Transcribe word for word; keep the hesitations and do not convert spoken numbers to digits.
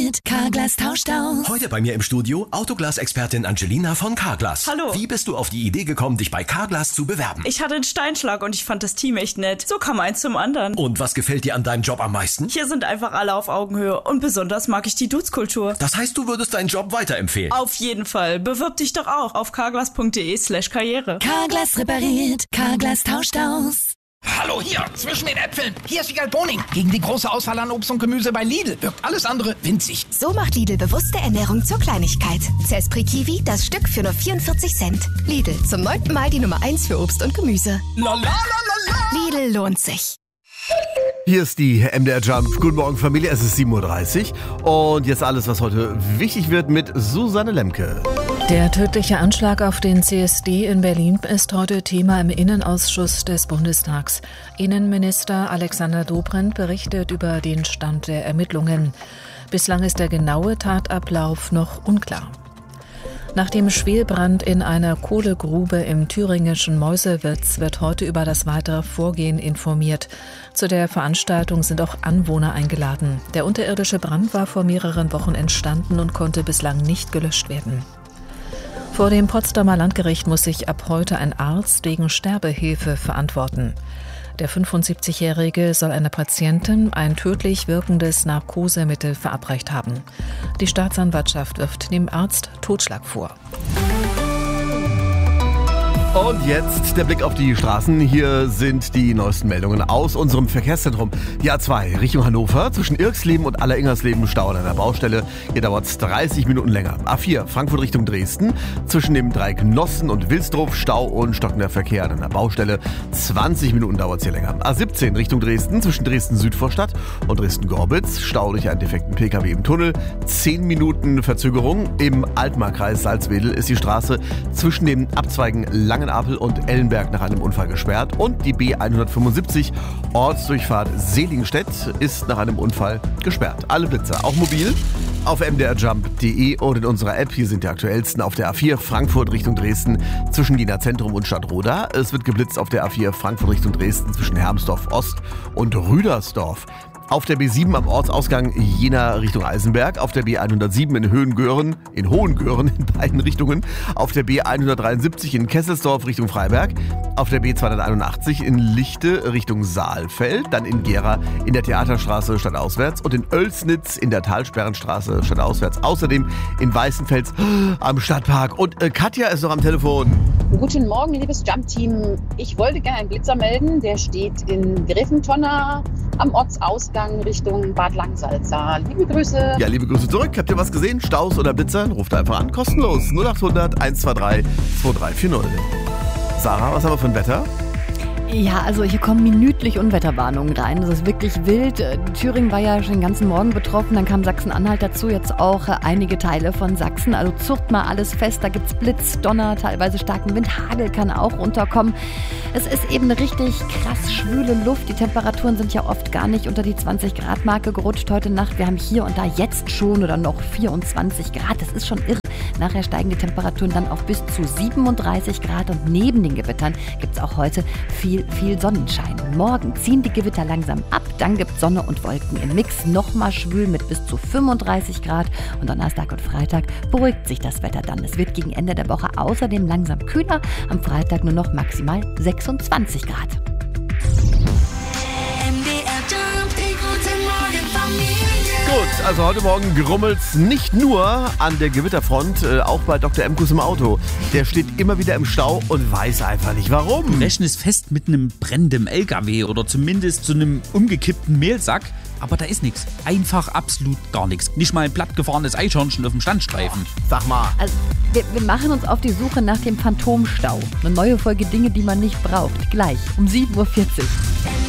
repariert, Carglass tauscht aus. Heute bei mir im Studio Autoglas-Expertin Angelina von Carglass. Hallo. Wie bist du auf die Idee gekommen, dich bei Carglass zu bewerben? Ich hatte einen Steinschlag und ich fand das Team echt nett. So kam eins zum anderen. Und was gefällt dir an deinem Job am meisten? Hier sind einfach alle auf Augenhöhe und besonders mag ich die Dudes-Kultur. Das heißt, du würdest deinen Job weiterempfehlen? Auf jeden Fall. Bewirb dich doch auch auf carglass.de slash karriere. Carglass repariert, Carglass tauscht aus. Hallo, hier, zwischen den Äpfeln. Hier ist Wiegald Boning. Gegen die große Auswahl an Obst und Gemüse bei Lidl wirkt alles andere winzig. So macht Lidl bewusste Ernährung zur Kleinigkeit. Zespri Kiwi, das Stück für nur vierundvierzig Cent. Lidl, zum neunten Mal die Nummer eins für Obst und Gemüse. La la la la la. Lidl lohnt sich. Hier ist die M D R Jump. Guten Morgen Familie, es ist sieben Uhr dreißig und jetzt alles, was heute wichtig wird mit Susanne Lemke. Der tödliche Anschlag auf den C S D in Berlin ist heute Thema im Innenausschuss des Bundestags. Innenminister Alexander Dobrindt berichtet über den Stand der Ermittlungen. Bislang ist der genaue Tatablauf noch unklar. Nach dem Schwelbrand in einer Kohlegrube im thüringischen Meuselwitz wird heute über das weitere Vorgehen informiert. Zu der Veranstaltung sind auch Anwohner eingeladen. Der unterirdische Brand war vor mehreren Wochen entstanden und konnte bislang nicht gelöscht werden. Vor dem Potsdamer Landgericht muss sich ab heute ein Arzt wegen Sterbehilfe verantworten. Der fünfundsiebzigjährige soll einer Patientin ein tödlich wirkendes Narkosemittel verabreicht haben. Die Staatsanwaltschaft wirft dem Arzt Totschlag vor. Und jetzt der Blick auf die Straßen. Hier sind die neuesten Meldungen aus unserem Verkehrszentrum. Die A zwei Richtung Hannover zwischen Irksleben und Alleringersleben Stau an einer Baustelle. Hier dauert es dreißig Minuten länger. A vier Frankfurt Richtung Dresden zwischen dem Dreieck Nossen und Wilsdruf Stau und stockender Verkehr an einer Baustelle. zwanzig Minuten dauert es hier länger. A siebzehn Richtung Dresden zwischen Dresden-Südvorstadt und Dresden-Gorbitz. Stau durch einen defekten P K W im Tunnel. zehn Minuten Verzögerung. Im Altmarkreis Salzwedel ist die Straße zwischen den Abzweigen Langen Apel und Ellenberg nach einem Unfall gesperrt und die B hundertfünfundsiebzig Ortsdurchfahrt Seligenstedt ist nach einem Unfall gesperrt. Alle Blitzer, auch mobil, auf m d r jump punkt d e und in unserer App. Hier sind die aktuellsten auf der A vier Frankfurt Richtung Dresden zwischen Jena Zentrum und Stadtroda. Es wird geblitzt auf der A vier Frankfurt Richtung Dresden zwischen Hermsdorf Ost und Rüdersdorf. Auf der B sieben am Ortsausgang Jena Richtung Eisenberg, auf der B hundertsieben in Höhengören, in Hohengören in beiden Richtungen, auf der B hundertdreiundsiebzig in Kesselsdorf Richtung Freiberg, auf der B zweihunderteinundachtzig in Lichte Richtung Saalfeld, dann in Gera in der Theaterstraße stadtauswärts und in Oelsnitz in der Talsperrenstraße stadtauswärts. Außerdem in Weißenfels am Stadtpark. Und äh, Katja ist noch am Telefon. Guten Morgen, liebes Jump-Team. Ich wollte gerne einen Blitzer melden. Der steht in Greventonner am Ortsausgang Richtung Bad Langsalza. Liebe Grüße. Ja, liebe Grüße zurück. Habt ihr was gesehen? Staus oder Blitzer? Ruft einfach an. Kostenlos. null achthundert eins zwei drei zwei drei vier null. Sarah, was haben wir für ein Wetter? Ja, also hier kommen minütlich Unwetterwarnungen rein. Das ist wirklich wild. Thüringen war ja schon den ganzen Morgen betroffen. Dann kam Sachsen-Anhalt dazu, jetzt auch einige Teile von Sachsen. Also zurrt mal alles fest. Da gibt's Blitz, Donner, teilweise starken Wind. Hagel kann auch runterkommen. Es ist eben eine richtig krass schwüle Luft. Die Temperaturen sind ja oft gar nicht unter die zwanzig Grad Marke gerutscht heute Nacht. Wir haben hier und da jetzt schon oder noch vierundzwanzig Grad. Das ist schon irre. Nachher steigen die Temperaturen dann auf bis zu siebenunddreißig Grad. Und neben den Gewittern gibt's auch heute viel viel Sonnenschein. Morgen ziehen die Gewitter langsam ab, dann gibt es Sonne und Wolken im Mix, nochmal schwül mit bis zu fünfunddreißig Grad und Donnerstag und Freitag beruhigt sich das Wetter dann. Es wird gegen Ende der Woche außerdem langsam kühler, am Freitag nur noch maximal sechsundzwanzig Grad. Gut, also heute Morgen grummelt's nicht nur an der Gewitterfront, äh, auch bei Doktor Emkus im Auto. Der steht immer wieder im Stau und weiß einfach nicht warum. Du rechnest fest mit einem brennenden L K W oder zumindest zu einem umgekippten Mehlsack. Aber da ist nichts. Einfach absolut gar nichts. Nicht mal ein plattgefahrenes Eichhörnchen auf dem Standstreifen. Sag mal. Also, wir, wir machen uns auf die Suche nach dem Phantomstau. Eine neue Folge Dinge, die man nicht braucht. Gleich um sieben Uhr vierzig.